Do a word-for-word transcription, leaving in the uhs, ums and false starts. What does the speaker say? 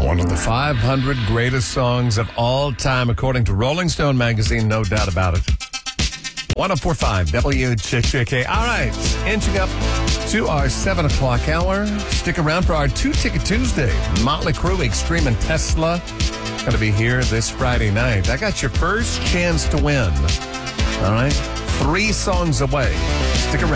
One of the five hundred greatest songs of all time, according to Rolling Stone magazine, no doubt about it. one oh four point five W J J K. All right, inching up to our seven o'clock hour. Stick around for our Two-Ticket Tuesday. Motley Crue, Extreme, and Tesla going to be here this Friday night. I got your first chance to win. All right, three songs away. Stick around.